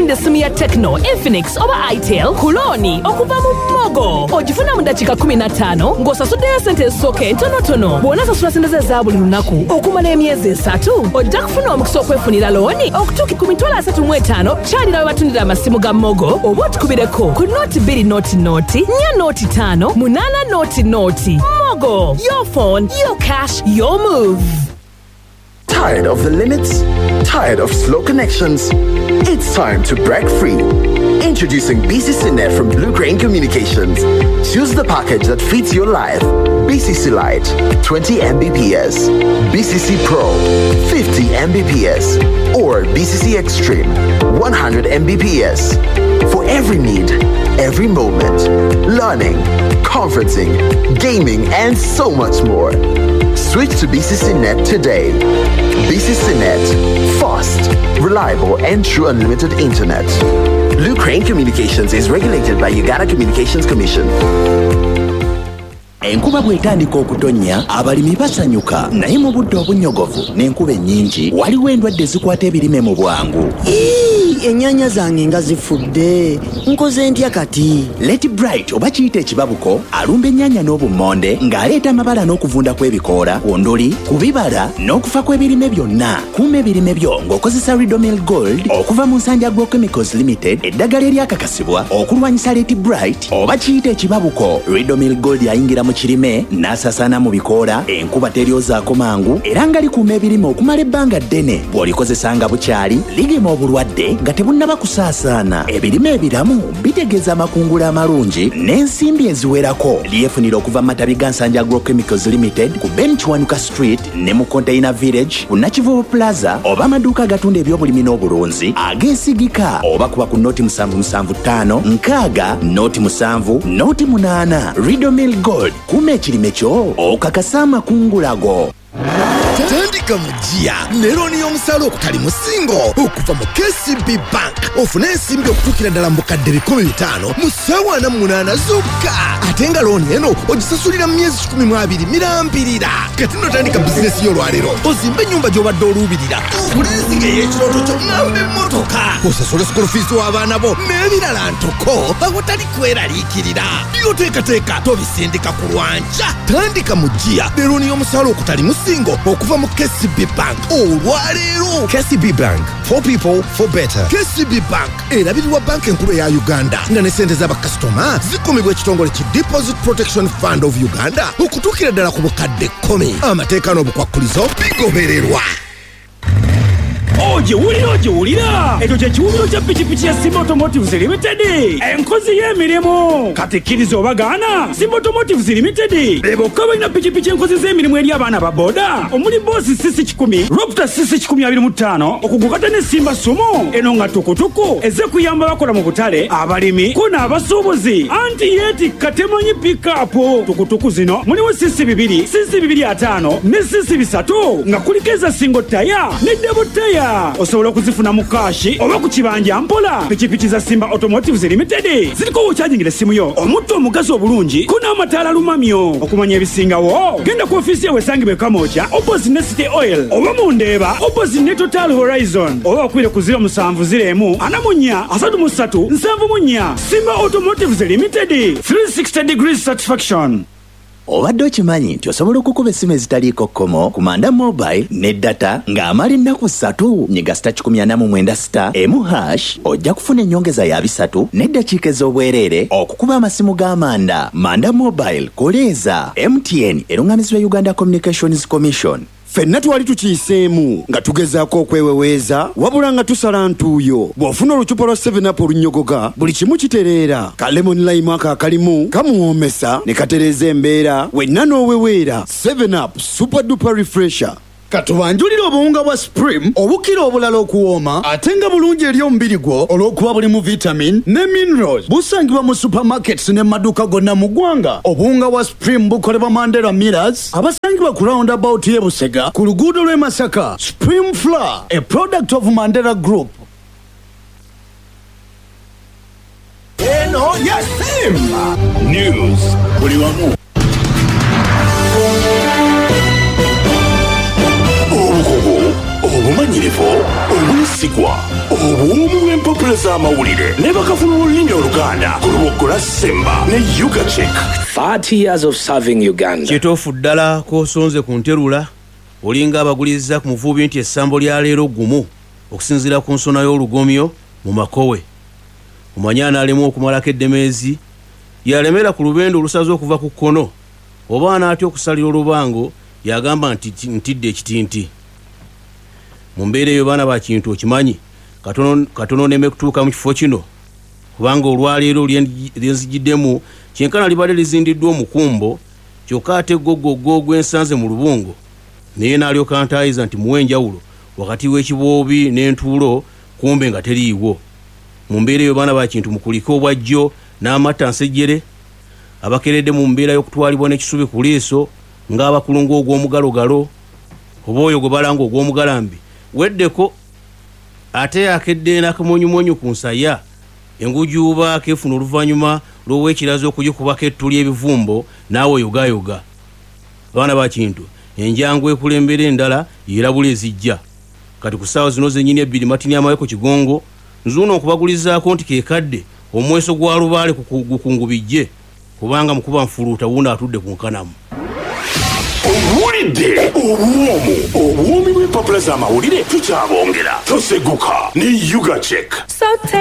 wagenda essimu ya Tecno, Infinix oba Itel kuloni okuva mu Mogo. Ogifuna mu dakiika 15 ng'osasuddeyo ssente ezisooka entonotono. Bw'onaasasula ssente ze za buli lunaku okumala emyezi 3, ojja kufuna omukisa okwefunira looni okutuuka ku $35 kyalira we batundira amasimu ga Mogo oba otukubireko ku nooti 2 nooti 4 nooti 5 8 nooti. Mogo, your phone, your cash, your move. Tired of the limits? Tired of slow connections? It's time to break free. Introducing BCC Net from Blue Crane Communications. Choose the package that fits your life. BCC Lite, 20 Mbps. BCC Pro, 50 Mbps. Or BCC Extreme, 100 Mbps. For every need, every moment. Learning, conferencing, gaming, and so much more. Switch to BCC Net today. BCC Net, fast, reliable, and true unlimited internet. Blue Crane Communications is regulated by Uganda Communications Commission. Enkuba bwetandika okutonya abalimi basanyuka naye mu budde obunyogovu n'enkuba ennyingi waliwo endwadde zikwata ebirime mu bwangu. Ennyanya zange nga zifudde nkoze ntya kati? Let Bright oba kiyita ekibabuko alumba ennyanya n'obummonde ng'aleeta amabala n'okuvunda kw'ebikoola ku nduli ku bibala n'okufa kw'ebirime byonna. Kuuma ebirime byo ng'okozesa Ridomil Gold okuva mu Nsanja Agrochemicals Limited, eddagala eryakakasibwa okulwanyisa Let Bright oba kiyita ekibabuko. Ridomil Gold yayingira mu kirime n'asasana mu bikoola, enkuba teryozaako mangu era nga likuuma ebirime okumala ebbanga ddene. Bw'olikozesa nga bukyali ligema obulwadde nga tebunnaba kusaasaana. Ebirime ebiramu bitegeeza amakungula amalungi n'ensimbi eziwerako. Lyefunira okuva mu matabi ga Nsanja Agrochemicals Limited ku Ben Kiwanuka Street ne mu Container Village ku Nakivubo Plaza oba amaduuka agatunda ebyobulimi n'obulunzi ageesigika oba kuba ku nooti 775 nkaaga nooti 7 nooti 8. Ridomil Gold, kuuma ekirime kyo okakasa amakungula go. Tandika mujia neroni y'omusalo okutali musingo okuva mu KCB Bank ofune ensimbi okutuukira ddala mu bukadde 15 mu ssaawa 48 zokka. Ate nga looni eno ogisasulira mu myezi 12 mirambirira. Kati notandika bizinesi y'olwaleero ozimba ennyumba gy'obadde oluubirira, ogule ensiga ey'ekirooto kyo ng'amba emmotoka, osasule school fees w'abaana bo n'ebirala ntoko awatali kweraliikirira. Byoteekateeka tobisindika ku lwanca. Tandika mujia neroni y'omusalo okutali musingo okuva mu KCB Bank olwaleero. KCB Bank, for people, for better. KCB Bank erabirirwa banka enkulu eya Uganda nga ne ssente z'abakasitoma zikumibwa ekitongole ki Deposit Protection Fund of Uganda okutuukira ddala ku bukadde 10. Amateeka n'obukwakkulizo bigobererwa. Ojiwulira ekyo kye kiwumiro kya pikipiki ya Simba Automotives Limited, enkozi y'emirimu. Kati kkiriza oba gaana, Simba Automotives Limited bebokka balina pikipiki enkozi z'emirimu eri abaana ba boda omuli Boss CC10, Raptor CC1025 okugukata ne Simba Sumo. Eno nga tukutuku eze kuyamba bakola mu butale, abalimi ko n'abasuubuzi anti yeetikka temanyi pick-up. Tukutuku zino muliwo CC2, CC250 ne CC3 nga kuliko eza single tire ne double tire. Osobola okuzifuna mu kashi oba ku kibanja mpola. Pikipiki za Simba Automotives Limited ziliko okyajingira essimu yo, omutto omugazi obulungi ko n'amataala lumamyo. Okumanya ebisingawo genda ku ofiisi ewe esangibwa Kamooja opposite ne City Oil oba mu Ndeeba opposite ne Total Horizon oba okwire ku 0701 44 33 74. Simba Automotives Limited, 360 degrees satisfaction. Obadde okimanyi nti osobola okukuba essimu ezitaliiko kkomo ku Manda Mobile ne data ng'amala ennaku 3 nyiga *186#, ojja kufuna ennyongeza ya 3 n'eddakiika ez'obwereere okukuba amasimu g'Amanda. Manda Mobile koleeza MTN eruŋŋamizibwa Uganda Communications Commission. Ffenna twali tukiyiseemu nga tugezaako okweweweeza wabula nga tusala ntuuyo. Bw'ofuna olucupa lwa 7up olunnyogoga buli kimu kitereera. Ka lemon lime aka akalimu kamuwoomesa ne katereeza embeera wenna n'oweweera. 7up super duper refresher. Katubanjulira obuwunga bwa Supreme obukira obulala okuwooma ate nga bulungi eri omubiri gwo olw'okuba bulimu vitamin ne minerals. Busangibwa mu supermarkets ne maduuka gonna mu ggwanga. Obuwunga bwa Supreme bukolebwa Mandela Millers abasangibwa ku roundabout y'e Busega ku luguudo lw'e Masaka. Supreme Flour, a product of Mandela Group. Eno ya Simba News buli wamu. Obumanyi obumanyirivu obwesigwa obuwumu bw'empapula z'amawulire ne bakafuna olulimi oluganda ku lubogola semba ne ugachek 30 years of serving Uganda. Kituufu ddala k'osonze ku nterula olinga abagulizza ku muvubi nti essambo lya leero gumu okusinziira ku nsona y'olugomyo mu makowe. Omanyana alemu okumalako eddemeezi yalemera ku lubendo olusaze okuva ku kkono oba anaatya okusalira olubango yagamba nti ntidde ekitinti. Mu mbeera eyo baana ba kintu okimanyi katono neme kutuuka mu kifo kino kubanga olwaleero lyenzigiddemu kyenkana libadde lizindiddwa omukumbo kyokka ate gogogo gwensanze mu lubungo naye n'alyoka ntaayiza nti muwe enjawulo wakati w'ekiboobi n'entuulo kumbe nga teriiwo. Mu mbeera eyo baana ba kintu mukulika obwajjo n'amata nsejjere abakeredde mu mbeera y'okutwalibwa n'ekisubi ku liiso ng'abakulungu ogw'omugalogalo oba oyo gwe balanga ogw'omugalambi weddeko ate yakedde n'akamonyomonyo ku nsaya engujuuba keefuna oluvannyuma lw'ow'ekirazi okugikubako ettu ly'ebivumbo naawe yogayoga. Baana ba kintu enjangu ekulembera endala yeerabula ezijja kati ku ssaawa zino zennyini ebbiri matini amaweko kigongo nzuuno okubagulizaako nti keekadde omweso gwa lubaale gukungubijje kubanga mukuba nfuluuta wuuno atudde ku nkanamu. Owulidde obuwoomi bw'empapula z'amawulire tukyabongera toseguka ne ugachek.